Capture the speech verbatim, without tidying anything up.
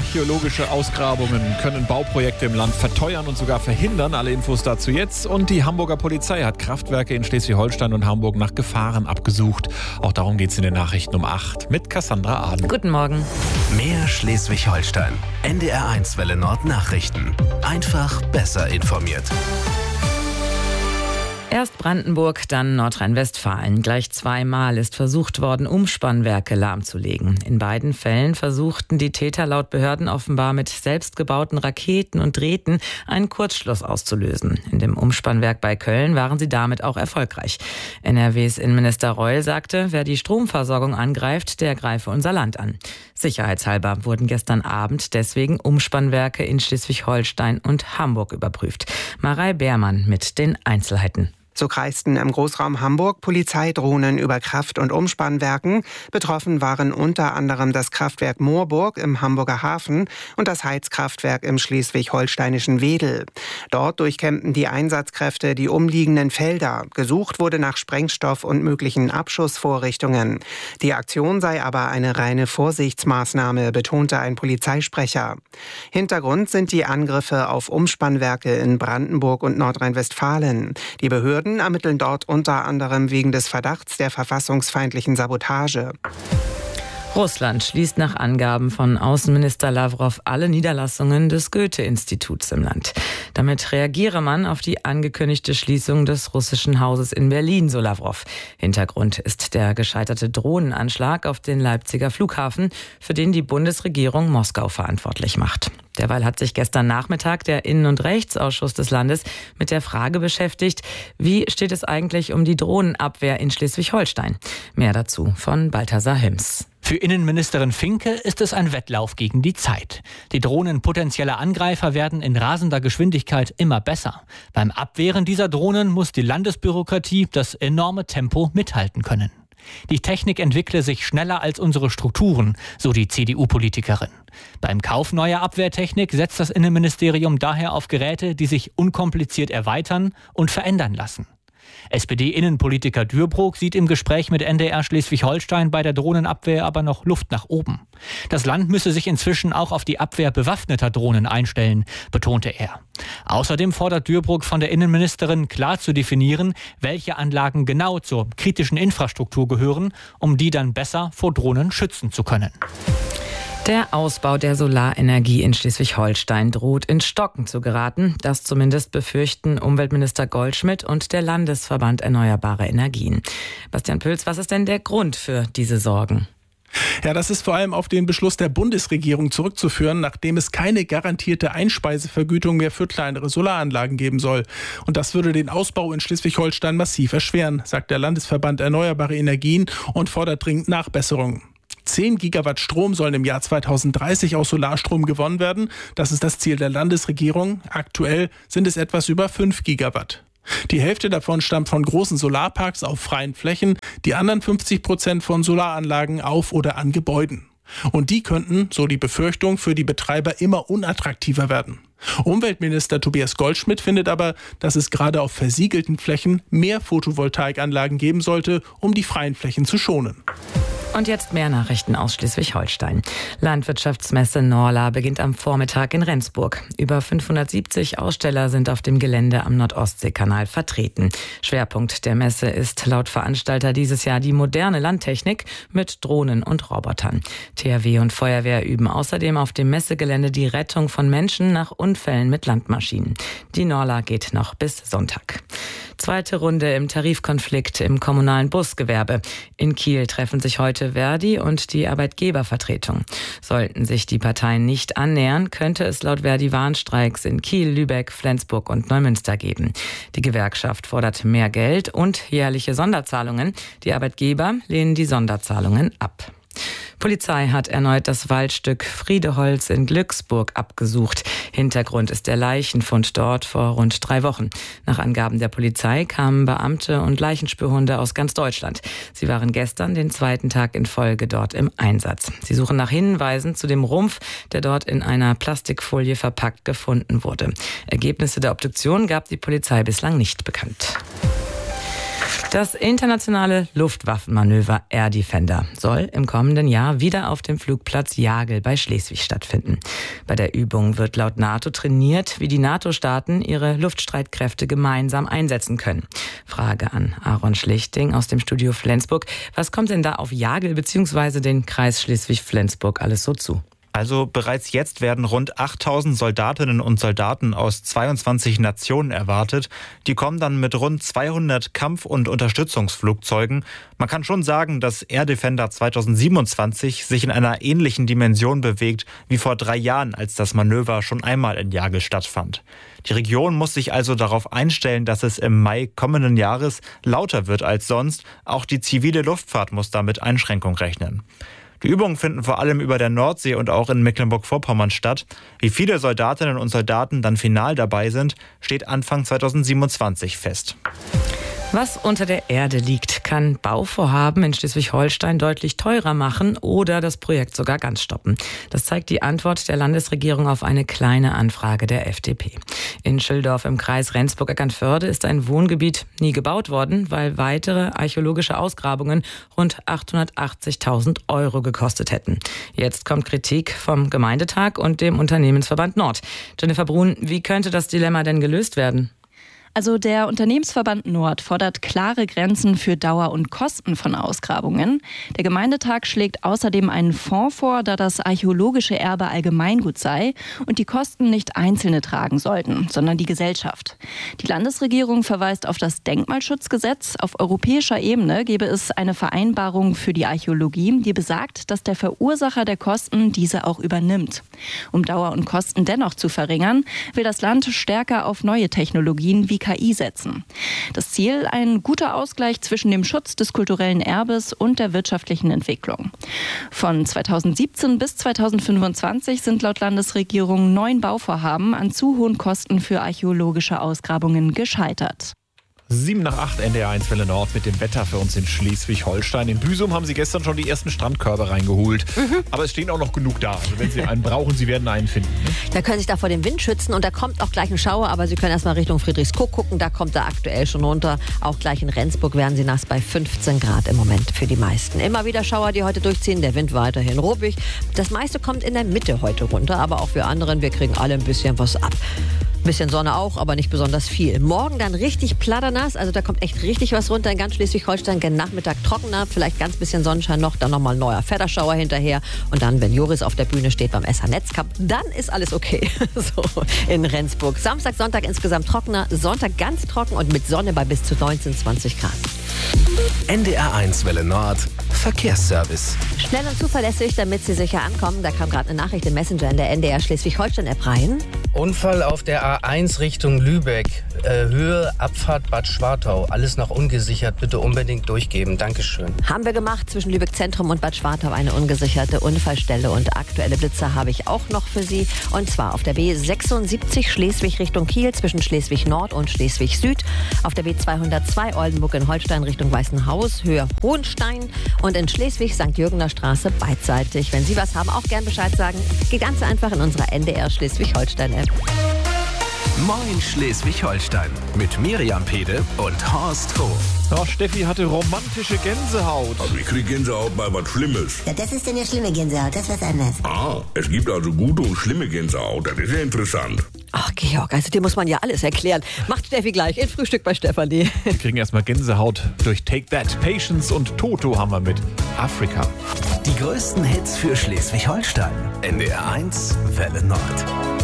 Archäologische Ausgrabungen können Bauprojekte im Land verteuern und sogar verhindern. Alle Infos dazu jetzt. Und die Hamburger Polizei hat Kraftwerke in Schleswig-Holstein und Hamburg nach Gefahren abgesucht. Auch darum geht es in den Nachrichten um acht mit Cassandra Aden. Guten Morgen. Mehr Schleswig-Holstein. N D R eins Welle Nord Nachrichten. Einfach besser informiert. Erst Brandenburg, dann Nordrhein-Westfalen. Gleich zweimal ist versucht worden, Umspannwerke lahmzulegen. In beiden Fällen versuchten die Täter laut Behörden offenbar mit selbstgebauten Raketen und Drähten einen Kurzschluss auszulösen. In dem Umspannwerk bei Köln waren sie damit auch erfolgreich. N R Ws Innenminister Reul sagte, wer die Stromversorgung angreift, der greife unser Land an. Sicherheitshalber wurden gestern Abend deswegen Umspannwerke in Schleswig-Holstein und Hamburg überprüft. Marei Beermann mit den Einzelheiten. So kreisten im Großraum Hamburg Polizeidrohnen über Kraft- und Umspannwerken. Betroffen waren unter anderem das Kraftwerk Moorburg im Hamburger Hafen und das Heizkraftwerk im schleswig-holsteinischen Wedel. Dort durchkämmten die Einsatzkräfte die umliegenden Felder. Gesucht wurde nach Sprengstoff und möglichen Abschussvorrichtungen. Die Aktion sei aber eine reine Vorsichtsmaßnahme, betonte ein Polizeisprecher. Hintergrund sind die Angriffe auf Umspannwerke in Brandenburg und Nordrhein-Westfalen. Die Behörden ermitteln dort unter anderem wegen des Verdachts der verfassungsfeindlichen Sabotage. Russland schließt nach Angaben von Außenminister Lavrov alle Niederlassungen des Goethe-Instituts im Land. Damit reagiere man auf die angekündigte Schließung des russischen Hauses in Berlin, so Lavrov. Hintergrund ist der gescheiterte Drohnenanschlag auf den Leipziger Flughafen, für den die Bundesregierung Moskau verantwortlich macht. Derweil hat sich gestern Nachmittag der Innen- und Rechtsausschuss des Landes mit der Frage beschäftigt, wie steht es eigentlich um die Drohnenabwehr in Schleswig-Holstein? Mehr dazu von Balthasar Hims. Für Innenministerin Finke ist es ein Wettlauf gegen die Zeit. Die Drohnen potenzieller Angreifer werden in rasender Geschwindigkeit immer besser. Beim Abwehren dieser Drohnen muss die Landesbürokratie das enorme Tempo mithalten können. Die Technik entwickle sich schneller als unsere Strukturen, so die C D U-Politikerin. Beim Kauf neuer Abwehrtechnik setzt das Innenministerium daher auf Geräte, die sich unkompliziert erweitern und verändern lassen. S P D-Innenpolitiker Dürbrock sieht im Gespräch mit N D R Schleswig-Holstein bei der Drohnenabwehr aber noch Luft nach oben. Das Land müsse sich inzwischen auch auf die Abwehr bewaffneter Drohnen einstellen, betonte er. Außerdem fordert Dürbrock von der Innenministerin klar zu definieren, welche Anlagen genau zur kritischen Infrastruktur gehören, um die dann besser vor Drohnen schützen zu können. Der Ausbau der Solarenergie in Schleswig-Holstein droht ins Stocken zu geraten. Das zumindest befürchten Umweltminister Goldschmidt und der Landesverband Erneuerbare Energien. Bastian Pölz, was ist denn der Grund für diese Sorgen? Ja, das ist vor allem auf den Beschluss der Bundesregierung zurückzuführen, nachdem es keine garantierte Einspeisevergütung mehr für kleinere Solaranlagen geben soll. Und das würde den Ausbau in Schleswig-Holstein massiv erschweren, sagt der Landesverband Erneuerbare Energien und fordert dringend Nachbesserungen. zehn Gigawatt Strom sollen im Jahr zweitausenddreißig aus Solarstrom gewonnen werden. Das ist das Ziel der Landesregierung. Aktuell sind es etwas über fünf Gigawatt. Die Hälfte davon stammt von großen Solarparks auf freien Flächen, die anderen fünfzig Prozent von Solaranlagen auf oder an Gebäuden. Und die könnten, so die Befürchtung, für die Betreiber immer unattraktiver werden. Umweltminister Tobias Goldschmidt findet aber, dass es gerade auf versiegelten Flächen mehr Photovoltaikanlagen geben sollte, um die freien Flächen zu schonen. Und jetzt mehr Nachrichten aus Schleswig-Holstein. Landwirtschaftsmesse Norla beginnt am Vormittag in Rendsburg. Über fünfhundertsiebzig Aussteller sind auf dem Gelände am Nordostseekanal vertreten. Schwerpunkt der Messe ist laut Veranstalter dieses Jahr die moderne Landtechnik mit Drohnen und Robotern. T H W und Feuerwehr üben außerdem auf dem Messegelände die Rettung von Menschen nach Unfällen mit Landmaschinen. Die Norla geht noch bis Sonntag. Zweite Runde im Tarifkonflikt im kommunalen Busgewerbe. In Kiel treffen sich heute Verdi und die Arbeitgebervertretung. Sollten sich die Parteien nicht annähern, könnte es laut Verdi Warnstreiks in Kiel, Lübeck, Flensburg und Neumünster geben. Die Gewerkschaft fordert mehr Geld und jährliche Sonderzahlungen. Die Arbeitgeber lehnen die Sonderzahlungen ab. Polizei hat erneut das Waldstück Friedeholz in Glücksburg abgesucht. Hintergrund ist der Leichenfund dort vor rund drei Wochen. Nach Angaben der Polizei kamen Beamte und Leichenspürhunde aus ganz Deutschland. Sie waren gestern den zweiten Tag in Folge dort im Einsatz. Sie suchen nach Hinweisen zu dem Rumpf, der dort in einer Plastikfolie verpackt gefunden wurde. Ergebnisse der Obduktion gab die Polizei bislang nicht bekannt. Das internationale Luftwaffenmanöver Air Defender soll im kommenden Jahr wieder auf dem Flugplatz Jagel bei Schleswig stattfinden. Bei der Übung wird laut NATO trainiert, wie die NATO-Staaten ihre Luftstreitkräfte gemeinsam einsetzen können. Frage an Aaron Schlichting aus dem Studio Flensburg. Was kommt denn da auf Jagel bzw. den Kreis Schleswig-Flensburg alles so zu? Also bereits jetzt werden rund achttausend Soldatinnen und Soldaten aus zweiundzwanzig Nationen erwartet. Die kommen dann mit rund zweihundert Kampf- und Unterstützungsflugzeugen. Man kann schon sagen, dass Air Defender zweitausendsiebenundzwanzig sich in einer ähnlichen Dimension bewegt wie vor drei Jahren, als das Manöver schon einmal in Jagel stattfand. Die Region muss sich also darauf einstellen, dass es im Mai kommenden Jahres lauter wird als sonst. Auch die zivile Luftfahrt muss damit Einschränkung rechnen. Die Übungen finden vor allem über der Nordsee und auch in Mecklenburg-Vorpommern statt. Wie viele Soldatinnen und Soldaten dann final dabei sind, steht Anfang zweitausendsiebenundzwanzig fest. Was unter der Erde liegt, kann Bauvorhaben in Schleswig-Holstein deutlich teurer machen oder das Projekt sogar ganz stoppen. Das zeigt die Antwort der Landesregierung auf eine kleine Anfrage der F D P. In Schildorf im Kreis Rendsburg-Eckernförde ist ein Wohngebiet nie gebaut worden, weil weitere archäologische Ausgrabungen rund achthundertachtzigtausend Euro gekostet hätten. Jetzt kommt Kritik vom Gemeindetag und dem Unternehmensverband Nord. Jennifer Brun, wie könnte das Dilemma denn gelöst werden? Also der Unternehmensverband Nord fordert klare Grenzen für Dauer und Kosten von Ausgrabungen. Der Gemeindetag schlägt außerdem einen Fonds vor, da das archäologische Erbe Allgemeingut sei und die Kosten nicht Einzelne tragen sollten, sondern die Gesellschaft. Die Landesregierung verweist auf das Denkmalschutzgesetz. Auf europäischer Ebene gäbe es eine Vereinbarung für die Archäologie, die besagt, dass der Verursacher der Kosten diese auch übernimmt. Um Dauer und Kosten dennoch zu verringern, will das Land stärker auf neue Technologien wie K I setzen. Das Ziel, ein guter Ausgleich zwischen dem Schutz des kulturellen Erbes und der wirtschaftlichen Entwicklung. Von zweitausendsiebzehn bis zweitausendfünfundzwanzig sind laut Landesregierung neun Bauvorhaben an zu hohen Kosten für archäologische Ausgrabungen gescheitert. Sieben nach acht, N D R eins Welle Nord mit dem Wetter für uns in Schleswig-Holstein. In Büsum haben Sie gestern schon die ersten Strandkörbe reingeholt. Mhm. Aber es stehen auch noch genug da. Also wenn Sie einen brauchen, Sie werden einen finden. Ne? Da können Sie sich da vor dem Wind schützen und da kommt auch gleich ein Schauer. Aber Sie können erstmal Richtung Friedrichskoog gucken. Da kommt er aktuell schon runter. Auch gleich in Rendsburg werden Sie nass bei fünfzehn Grad im Moment für die meisten. Immer wieder Schauer, die heute durchziehen. Der Wind weiterhin ruppig. Das meiste kommt in der Mitte heute runter. Aber auch wir anderen, wir kriegen alle ein bisschen was ab. Ein bisschen Sonne auch, aber nicht besonders viel. Morgen dann richtig platternass, also da kommt echt richtig was runter in ganz Schleswig-Holstein. Gen Nachmittag trockener, vielleicht ganz bisschen Sonnenschein noch, dann nochmal ein neuer Fetterschauer hinterher. Und dann, wenn Joris auf der Bühne steht beim S H-Netzcup, dann ist alles okay. So in Rendsburg. Samstag, Sonntag insgesamt trockener, Sonntag ganz trocken und mit Sonne bei bis zu neunzehn, zwanzig Grad. N D R eins Welle Nord Verkehrsservice. Schnell und zuverlässig, damit Sie sicher ankommen. Da kam gerade eine Nachricht im Messenger in der N D R Schleswig-Holstein-App rein. Unfall auf der A eins Richtung Lübeck. Äh, Höhe, Abfahrt Bad Schwartau. Alles noch ungesichert. Bitte unbedingt durchgeben. Dankeschön. Haben wir gemacht. Zwischen Lübeck Zentrum und Bad Schwartau eine ungesicherte Unfallstelle. Und aktuelle Blitzer habe ich auch noch für Sie. Und zwar auf der B sechsundsiebzig Schleswig Richtung Kiel zwischen Schleswig Nord und Schleswig Süd. Auf der B zweihundertzwei Oldenburg in Holstein Richtung Weißenhaus, Höhe Hohenstein. Und in Schleswig Sankt Jürgener Straße beidseitig. Wenn Sie was haben, auch gern Bescheid sagen. Geht ganz einfach in unserer N D R Schleswig-Holstein-App. Moin Schleswig-Holstein mit Miriam Pede und Horst Hof. Oh, Steffi hatte romantische Gänsehaut. Also ich krieg Gänsehaut bei was Schlimmes. Ja, das ist denn ja schlimme Gänsehaut, das ist was anderes. Ah, es gibt also gute und schlimme Gänsehaut, das ist ja interessant. Ach, Georg, also dir muss man ja alles erklären. Macht Steffi gleich in Frühstück bei Stefanie. Wir kriegen erstmal Gänsehaut durch Take That. Patience und Toto haben wir mit Afrika. Die größten Hits für Schleswig-Holstein. N D R eins Welle Nord.